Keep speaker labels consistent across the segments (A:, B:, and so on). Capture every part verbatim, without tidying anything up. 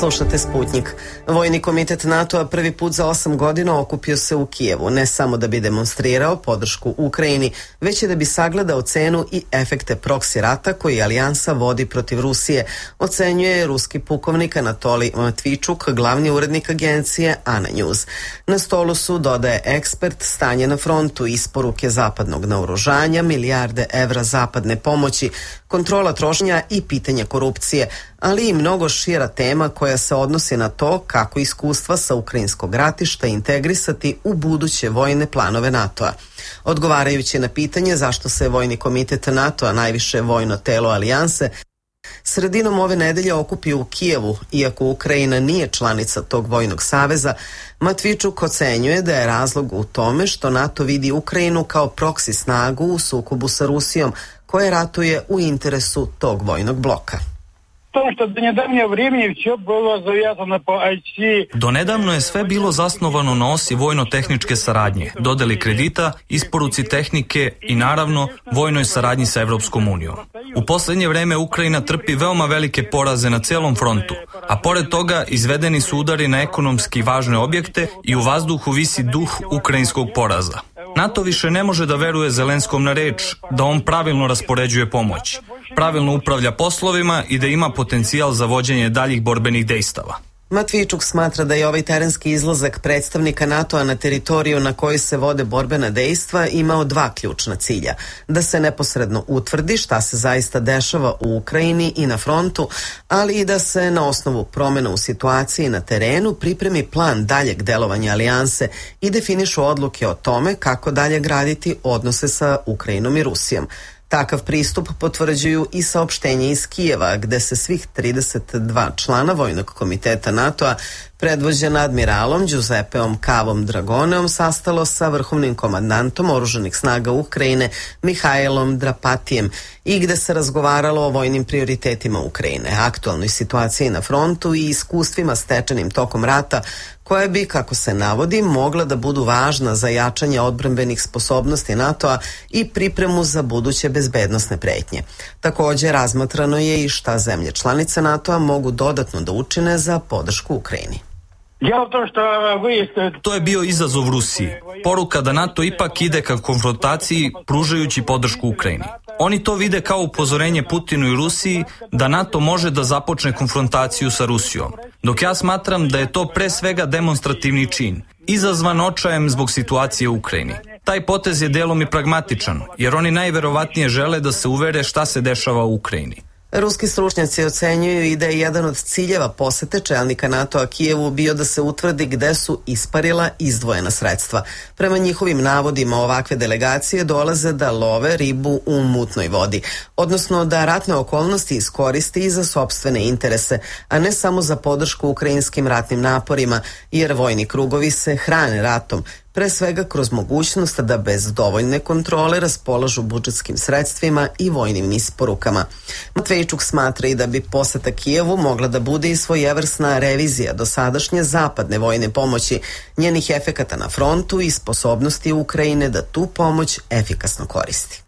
A: Slušate Sputnjik. Vojni komitet NATO-a prvi put za osam godina okupio se u Kijevu, ne samo da bi demonstrirao podršku Ukrajini, već i da bi sagledao cenu i efekte proksi rata koji alijansa vodi protiv Rusije, ocenjuje ruski pukovnik Anatolij Matvičuk, glavni urednik agencije Ana News. Na stolu su, dodaje ekspert, stanje na frontu, isporuke zapadnog naoružanja, milijarde evra zapadne pomoći, kontrola trošenja i pitanja korupcije, ali i mnogo šira tema koja se odnosi na to kako iskustva sa ukrajinskog ratišta integrisati u buduće vojne planove NATO-a. Odgovarajući na pitanje zašto se Vojni komitet NATO-a, najviše vojno telo alijanse, sredinom ove nedelje okupio u Kijevu, iako Ukrajina nije članica tog vojnog saveza, Matvičuk ocenjuje da je razlog u tome što NATO vidi Ukrajinu kao proksi snagu u sukobu sa Rusijom, koja ratuje u interesu tog vojnog bloka.
B: Do nedavno je sve bilo zasnovano na osi vojno-tehničke saradnje, dodeli kredita, isporuci tehnike i naravno vojnoj saradnji sa Evropskom unijom. U posljednje vreme Ukrajina trpi veoma velike poraze na celom frontu, a pored toga izvedeni su udari na ekonomski važne objekte i u vazduhu visi duh ukrajinskog poraza. NATO više ne može da veruje Zelenskom na reč da on pravilno raspoređuje pomoć, pravilno upravlja poslovima i da ima potencijal za vođenje daljih borbenih dejstava.
A: Matvičuk smatra da je ovaj terenski izlazak predstavnika NATO-a na teritoriju na kojoj se vode borbena dejstva imao dva ključna cilja. Da se neposredno utvrdi šta se zaista dešava u Ukrajini i na frontu, ali i da se na osnovu promjena u situaciji na terenu pripremi plan daljeg delovanja alijanse i definišu odluke o tome kako dalje graditi odnose sa Ukrajinom i Rusijom. Takav pristup potvrđuju i saopštenje iz Kijeva, gde se svih trideset dva člana Vojnog komiteta NATO-a predvođena admiralom Giuseppeom Cavom Dragoneom sastalo sa vrhovnim komandantom oružanih snaga Ukrajine Mihajlom Drapatijem i gde se razgovaralo o vojnim prioritetima Ukrajine, aktualnoj situaciji na frontu i iskustvima stečenim tokom rata, koje bi, kako se navodi, mogla da budu važna za jačanje odbrambenih sposobnosti NATO-a i pripremu za buduće bezbednosne pretnje. Također razmatrano je i šta zemlje članice NATO-a mogu dodatno da učine za podršku Ukrajini.
B: To je bio izazov Rusiji. Poruka da NATO ipak ide ka konfrontaciji pružajući podršku Ukrajini. Oni to vide kao upozorenje Putinu i Rusiji da NATO može da započne konfrontaciju sa Rusijom. Dok ja smatram da je to pre svega demonstrativni čin, izazvan očajem zbog situacije u Ukrajini. Taj potez je delom i pragmatičan, jer oni najverovatnije žele da se uvere šta se dešava u Ukrajini.
A: Ruski stručnjaci ocenjuju i da je jedan od ciljeva posete čelnika NATO-a Kijevu bio da se utvrdi gde su isparila izdvojena sredstva. Prema njihovim navodima ovakve delegacije dolaze da love ribu u mutnoj vodi, odnosno da ratne okolnosti iskoriste i za sopstvene interese, a ne samo za podršku ukrajinskim ratnim naporima, jer vojni krugovi se hrane ratom, pre svega kroz mogućnost da bez dovoljne kontrole raspolažu budžetskim sredstvima i vojnim isporukama. Matvičuk smatra i da bi poseta Kijevu mogla da bude i svojevrsna revizija dosadašnje zapadne vojne pomoći, njenih efekata na frontu i sposobnosti Ukrajine da tu pomoć efikasno koristi.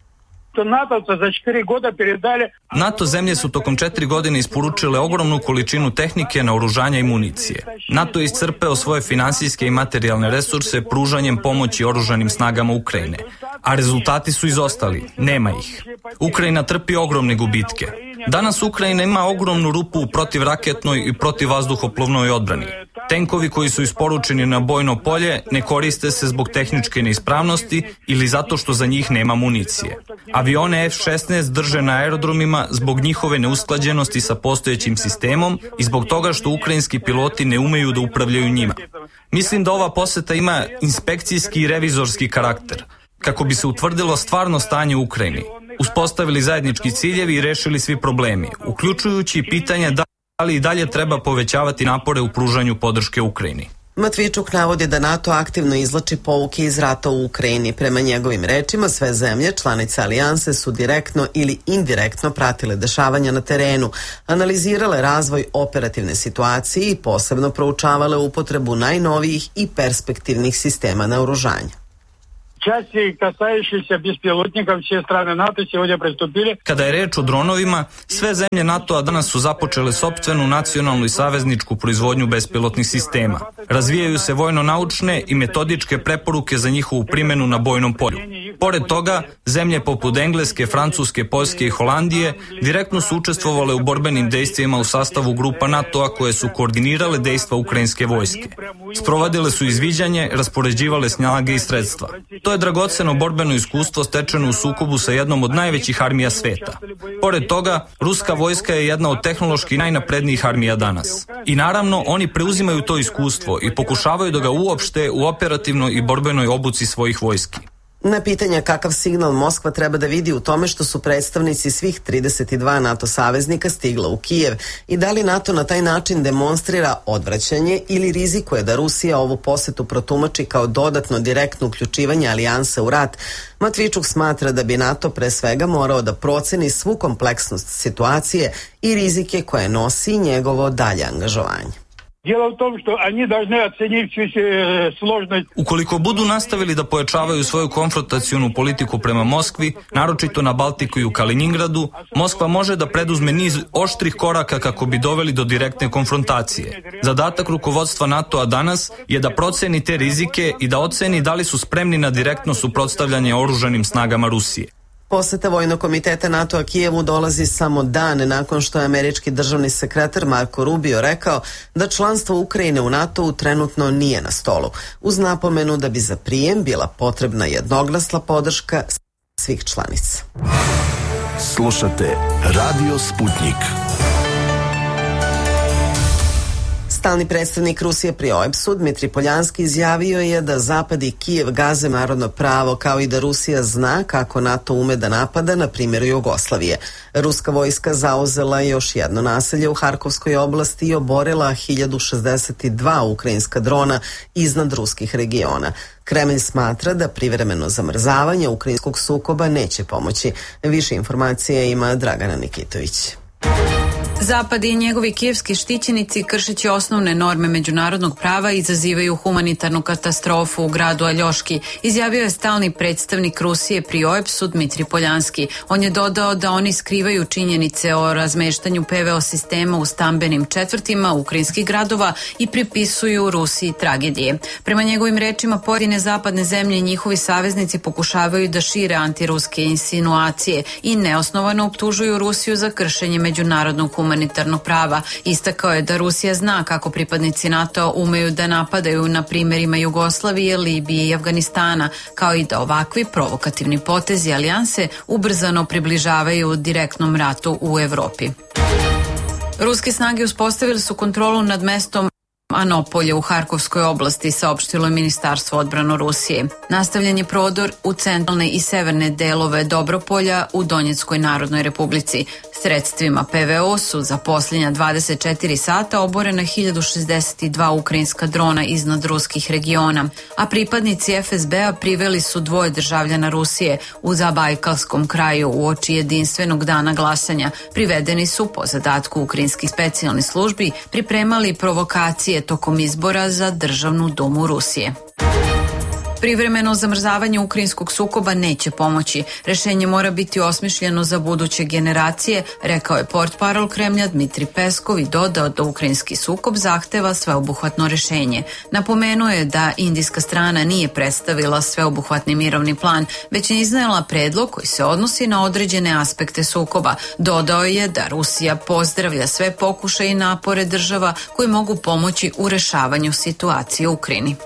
B: NATO zemlje su tokom četiri godine isporučile ogromnu količinu tehnike, naoružanja i municije. NATO je iscrpeo svoje finansijske i materijalne resurse pružanjem pomoći oružanim snagama Ukrajine, a rezultati su izostali, nema ih. Ukrajina trpi ogromne gubitke. Danas Ukrajina ima ogromnu rupu u protivraketnoj i protivvazduhoplovnoj odbrani. Tenkovi koji su isporučeni na bojno polje ne koriste se zbog tehničke neispravnosti ili zato što za njih nema municije. Avione F šesnaest drže na aerodromima zbog njihove neusklađenosti sa postojećim sistemom i zbog toga što ukrajinski piloti ne umeju da upravljaju njima. Mislim da ova poseta ima inspekcijski i revizorski karakter, kako bi se utvrdilo stvarno stanje u Ukrajini, uspostavili zajednički ciljevi i rešili svi problemi, uključujući pitanje da ali i dalje treba povećavati napore u pružanju podrške Ukrajini.
A: Matvičuk navodi da NATO aktivno izvlači pouke iz rata u Ukrajini. Prema njegovim rečima, sve zemlje, članice alijanse, su direktno ili indirektno pratile dešavanja na terenu, analizirale razvoj operativne situacije i posebno proučavale upotrebu najnovijih i perspektivnih sistema naoružanja.
C: части, касающиеся беспилотников, все страны НАТО сегодня приступили.
B: Kada je reč o dronovima, sve zemlje NATO-a danas su započele sopstvenu nacionalnu i savezničku proizvodnju bespilotnih sistema. Razvijaju se vojno-naučne i metodičke preporuke za njihovu primjenu na bojnom polju. Pored toga, zemlje poput Engleske, Francuske, Poljske i Holandije direktno su učestvovale u borbenim dejstvima u sastavu grupa NATO-a koje su koordinirale dejstva ukrajinske vojske. Sprovodile su izviđanje, raspoređivale snage i sredstva. To je dragoceno borbeno iskustvo stečeno u sukobu sa jednom od najvećih armija sveta. Pored toga, ruska vojska je jedna od tehnološki najnaprednijih armija danas. I naravno, oni preuzimaju to iskustvo i pokušavaju da ga uopšte u operativnoj i borbenoj obuci svojih vojski.
A: Na pitanja kakav signal Moskva treba da vidi u tome što su predstavnici svih trideset dva NATO saveznika stigla u Kijev i da li NATO na taj način demonstrira odvraćanje ili rizikuje da Rusija ovu posetu protumači kao dodatno direktno uključivanje alijanse u rat, Matvičuk smatra da bi NATO pre svega morao da proceni svu kompleksnost situacije i rizike koje nosi njegovo dalje angažovanje.
C: Дело в том, что они должны оценить всю сложность.
B: Ukoliko budu nastavili da pojačavaju svoju konfrontacionu politiku prema Moskvi, naročito na Baltiku i u Kaliningradu, Moskva može da preduzme niz oštrih koraka kako bi doveli do direktne konfrontacije. Zadatak rukovodstva NATO-a danas je da proceni te rizike i da oceni da li su spremni na direktno suprotstavljanje oružanim snagama Rusije.
A: Poseta Vojnog komiteta NATO-a Kijevu dolazi samo dan nakon što je američki državni sekretar Marko Rubio rekao da članstvo Ukrajine u NATO-u trenutno nije na stolu, uz napomenu da bi za prijem bila potrebna jednoglasna podrška svih članica.
D: Slušate Radio Sputnik.
A: Stalni predstavnik Rusije pri O E B S-u Dmitri Poljanski izjavio je da Zapad i Kijev gaze narodno pravo, kao i da Rusija zna kako NATO ume da napada, na primjeru Jugoslavije. Ruska vojska zauzela još jedno naselje u Harkovskoj oblasti i oborila hiljadu šezdeset dva ukrajinska drona iznad ruskih regiona. Kremlj smatra da privremeno zamrzavanje ukrajinskog sukoba neće pomoći. Više informacije ima Dragana Nikitović.
E: Zapad i njegovi kijevski štićenici, kršeći osnovne norme međunarodnog prava, izazivaju humanitarnu katastrofu u gradu Aljoški, izjavio je stalni predstavnik Rusije pri O E B S-u Dmitri Poljanski. On je dodao da oni skrivaju činjenice o razmeštanju P V O sistema u stambenim četvrtima ukrajinskih gradova i pripisuju Rusiji tragedije. Prema njegovim rečima, pojedine zapadne zemlje i njihovi saveznici pokušavaju da šire antiruske insinuacije i neosnovano optužuju Rusiju za kršenje međunarodnog humanitarnog prava. Istakao je da Rusija zna kako pripadnici NATO umeju da napadaju na primjerima Jugoslavije, Libije i Afganistana, kao i da ovakvi provokativni potezi alijanse ubrzano približavaju direktnom ratu u Evropi. Ruske snage uspostavili su kontrolu nad mestom Anopolje u Harkovskoj oblasti, saopštilo je Ministarstvo odbrane Rusije. Nastavljen je prodor u centralne i severne delove Dobropolja u Donjeckoj Narodnoj Republici. Sredstvima P V O su za posljednja dvadeset četiri sata oborena hiljadu šezdeset dva ukrajinska drona iznad ruskih regiona, a pripadnici F S B-a priveli su dvoje državljana Rusije u Zabajkalskom kraju uoči jedinstvenog dana glasanja. Privedeni su, po zadatku ukrajinskih specijalnih službi, pripremali provokacije tokom izbora za Državnu dumu Rusije. Privremeno zamrzavanje ukrajinskog sukoba neće pomoći. Rešenje mora biti osmišljeno za buduće generacije, rekao je portparol Kremlja Dmitri Peskov i dodao da ukrajinski sukob zahteva sveobuhvatno rešenje. Napomenuo je da indijska strana nije predstavila sveobuhvatni mirovni plan, već je iznijela predlog koji se odnosi na određene aspekte sukoba. Dodao je da Rusija pozdravlja sve pokušaje i napore država koji mogu pomoći u rešavanju situacije u Ukrajini.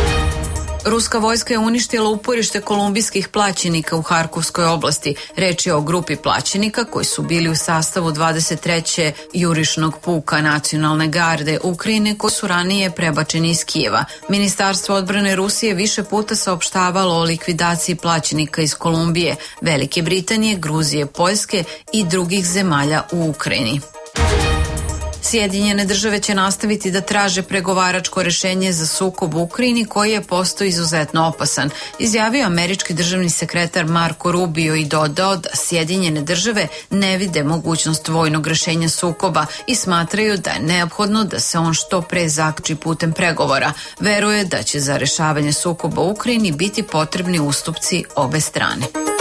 E: Ruska vojska je uništila uporište kolumbijskih plaćenika u Harkovskoj oblasti. Reč je o grupi plaćenika koji su bili u sastavu dvadeset trećeg jurišnog puka nacionalne garde Ukrajine, koji su ranije prebačeni iz Kijeva. Ministarstvo odbrane Rusije više puta saopštavalo o likvidaciji plaćenika iz Kolumbije, Velike Britanije, Gruzije, Poljske i drugih zemalja u Ukrajini. Sjedinjene države će nastaviti da traže pregovaračko rešenje za sukob u Ukrajini koji je postao izuzetno opasan, izjavio američki državni sekretar Marko Rubio i dodao da Sjedinjene države ne vide mogućnost vojnog rešenja sukoba i smatraju da je neophodno da se on što pre zaključi putem pregovora. Veruje da će za rešavanje sukoba u Ukrajini biti potrebni ustupci obe strane.